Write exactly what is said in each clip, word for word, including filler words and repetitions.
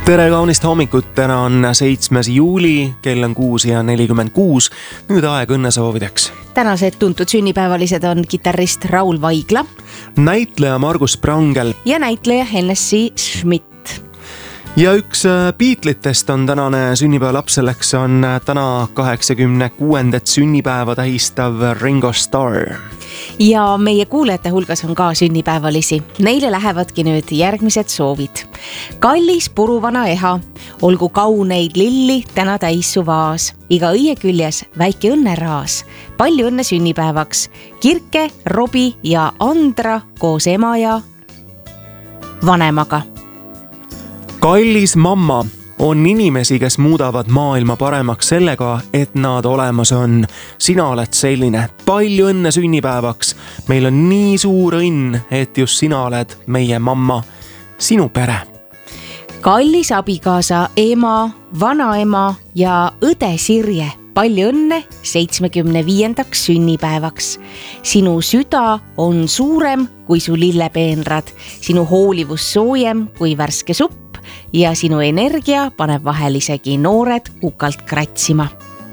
tere kaunist hommikut, täna on seitsmes juuli, kell on kuus ja nelikümmend kuus. Nüüd aeg õnnesoovideks. Tänased tuntud sünnipäevalised on kitarrist Raul Vaigla, näitleja Margus Prangel ja näitleja Hennessy Schmidt. Ja üks Beatlesitest on tänane sünnipäevalaps, selleks on täna kaheksakümne kuuendat sünnipäeva tähistav Ringo Starr. Ja meie kuulajate hulgas on ka sünnipäevalisi. Neile lähevadki nüüd järgmised soovid. Kallis puruvana eha, olgu kauneid lilli täna täis su vaas. Iga õie küljes väike õnneraas. Palju õnne sünnipäevaks. Kirke, Robi ja Andra koos ema ja vanemaga. Kallis mamma, on inimesi, kes muudavad maailma paremaks sellega, et nad olemas on. Sina oled selline. Palju õnne sünnipäevaks. Meil on nii suur õnn, et just sina oled meie mamma, sinu pere. Kallis abikaasa, ema, vanaema ja õde Sirje. Palju õnne seitsmekümne viiendaks sünnipäevaks. Sinu süda on suurem kui su lillepeenrad. Sinu hoolivus soojem kui värske supp. Ja sinu energia paneb vahel isegi noored kukalt kratsima.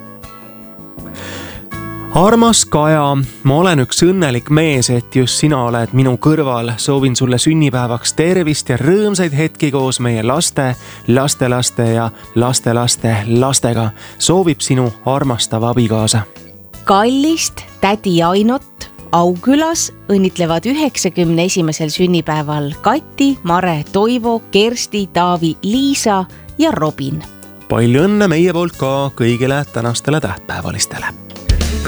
Armas Kaja, ma olen üks õnnelik mees, et just sina oled minu kõrval. Soovin sulle sünnipäevaks tervist ja rõõmsaid hetki koos meie laste, lastelaste ja lastelaste lastega. Soovib sinu armastav abikaasa. Kallist tädi Ainot Aukülas õnnitlevad üheksakümne esimesel sünnipäeval Kati, Mare, Toivo, Kersti, Taavi, Liisa ja Robin. Palju õnne meie poolt ka kõigile tänastele tähtpäevalistele.